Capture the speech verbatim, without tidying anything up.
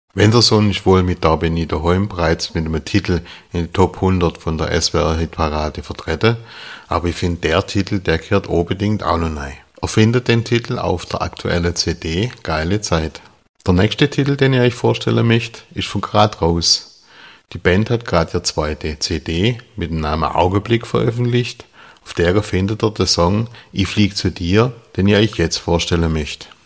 Wenderson ist wohl mit Da bin ich daheim bereits mit einem Titel in die Top hundert von der S W R-Hitparade vertreten, aber ich finde, der Titel, der gehört unbedingt auch noch rein. Er findet den Titel auf der aktuellen C D Geile Zeit. Der nächste Titel, den ich euch vorstellen möchte, ist von Grad raus. Die Band hat gerade ihre zweite C D mit dem Namen Augenblick veröffentlicht. Auf der findet ihr den Song Ich flieg zu dir, den ich euch jetzt vorstellen möchte.